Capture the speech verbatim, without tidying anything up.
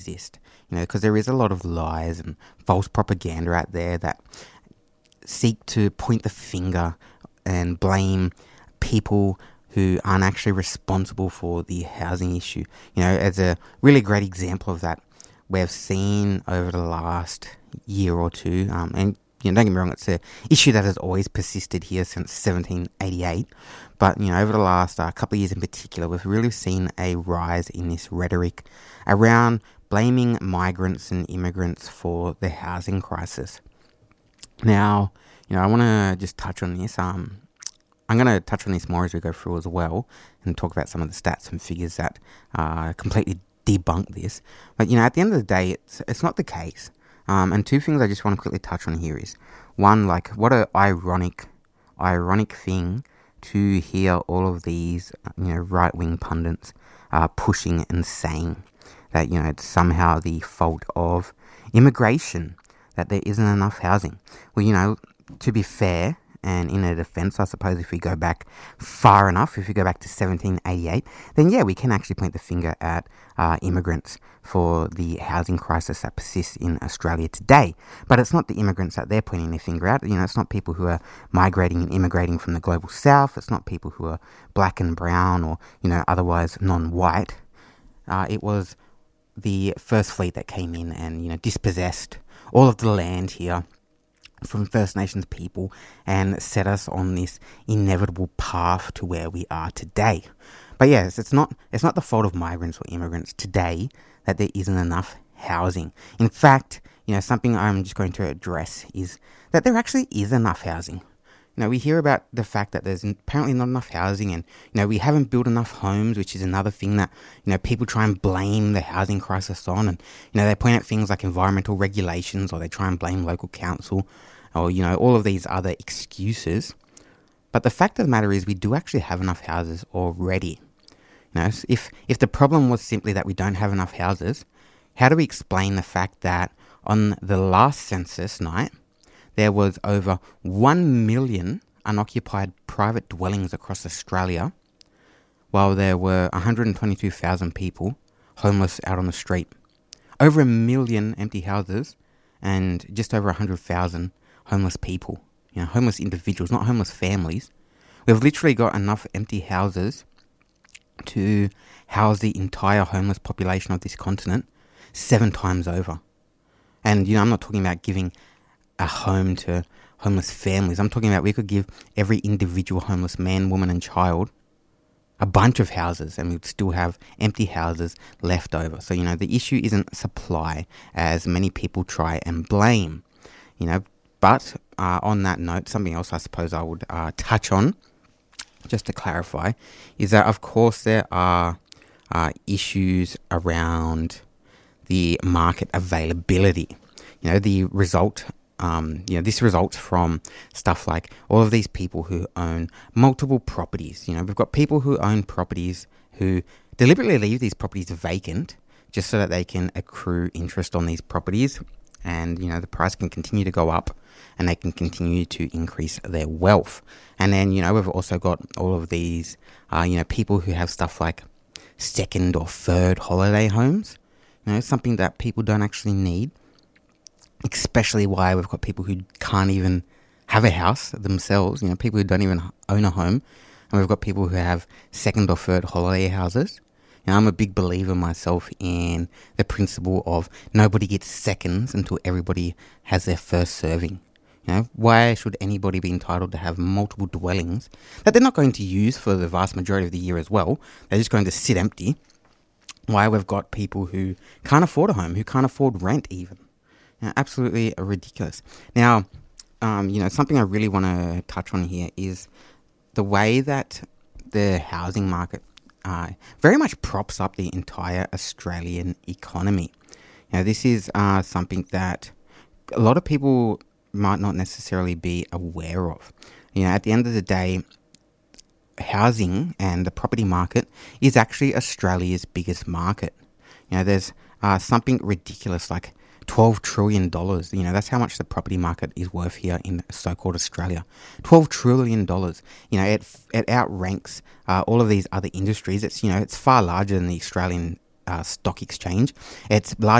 exist. You know, because there is a lot of lies and false propaganda out there that seek to point the finger and blame people who aren't actually responsible for the housing issue. You know, as a really great example of that, we've seen over the last year or two, um, and you know, don't get me wrong, it's an issue that has always persisted here since seventeen eighty-eight. But you know, over the last uh, couple of years in particular, we've really seen a rise in this rhetoric around blaming migrants and immigrants for the housing crisis. Now, you know, I want to just touch on this. Um, I'm going to touch on this more as we go through as well, and talk about some of the stats and figures that uh, completely debunk this. But you know, at the end of the day, it's it's not the case. Um, and two things I just want to quickly touch on here is, one, like, what a ironic, ironic thing to hear all of these, you know, right-wing pundits uh, pushing and saying that, you know, it's somehow the fault of immigration, that there isn't enough housing. Well, you know, to be fair, and in a defense, I suppose, if we go back far enough, if we go back to seventeen eighty-eight, then yeah, we can actually point the finger at uh, immigrants for the housing crisis that persists in Australia today. But it's not the immigrants that they're pointing their finger at. You know, it's not people who are migrating and immigrating from the global south. It's not people who are black and brown or, you know, otherwise non-white. Uh, it was the First Fleet that came in and, you know, dispossessed all of the land here from First Nations people and set us on this inevitable path to where we are today. But yes, it's not it's not the fault of migrants or immigrants today that there isn't enough housing. In fact, you know, something I'm just going to address is that there actually is enough housing. You know, we hear about the fact that there's apparently not enough housing, and, you know, we haven't built enough homes, which is another thing that, you know, people try and blame the housing crisis on. And, you know, they point out things like environmental regulations, or they try and blame local council, or, you know, all of these other excuses. But the fact of the matter is we do actually have enough houses already. You know, if, if the problem was simply that we don't have enough houses, how do we explain the fact that on the last census night, there was over one million unoccupied private dwellings across Australia, while there were one hundred twenty-two thousand people homeless out on the street? Over a million empty houses and just over one hundred thousand homeless people. You know, homeless individuals, not homeless families. We've literally got enough empty houses to house the entire homeless population of this continent seven times over. And, you know, I'm not talking about giving a home to homeless families. I'm talking about we could give every individual homeless man, woman and child a bunch of houses, and we'd still have empty houses left over. So, you know, the issue isn't supply, as many people try and blame. You know, but uh, on that note, something else I suppose I would uh, touch on, just to clarify, is that of course there are uh, issues around the market availability. You know, the result, um, you know, this results from stuff like all of these people who own multiple properties. You know, we've got people who own properties who deliberately leave these properties vacant just so that they can accrue interest on these properties, and, you know, the price can continue to go up and they can continue to increase their wealth. And then, you know, we've also got all of these, uh, you know, people who have stuff like second or third holiday homes. You know, something that people don't actually need, especially why we've got people who can't even have a house themselves, you know, people who don't even own a home. And we've got people who have second or third holiday houses. You know, I'm a big believer myself in the principle of nobody gets seconds until everybody has their first serving. You know, why should anybody be entitled to have multiple dwellings that they're not going to use for the vast majority of the year as well? They're just going to sit empty. Why we've got people who can't afford a home, who can't afford rent even. You know, absolutely ridiculous. Now, um, you know, something I really want to touch on here is the way that the housing market uh, very much props up the entire Australian economy. You know, this is uh, something that a lot of people might not necessarily be aware of. You know, at the end of the day, housing and the property market is actually Australia's biggest market. You know, there's uh, something ridiculous like twelve trillion dollars. You know, that's how much the property market is worth here in so-called Australia. twelve trillion dollars. You know, it it outranks uh, all of these other industries. It's, you know, it's far larger than the Australian uh, stock exchange. It's largely